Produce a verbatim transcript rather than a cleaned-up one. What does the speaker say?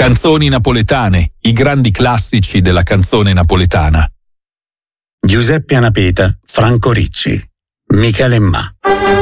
Canzoni napoletane, i grandi classici della canzone napoletana. Giuseppe Anapeta, Franco Ricci, Michele Ma.